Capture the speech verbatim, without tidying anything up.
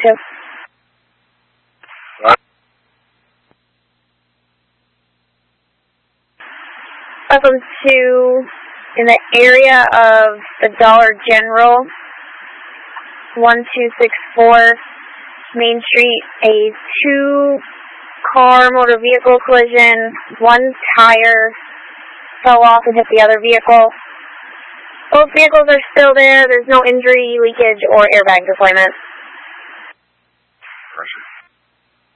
two. What? Welcome to, in the area of the Dollar General, one two six four Main Street, a two-car motor vehicle collision. One tire fell off and hit the other vehicle. Both vehicles are still there. There's no injury, leakage, or airbag deployment. Mercy.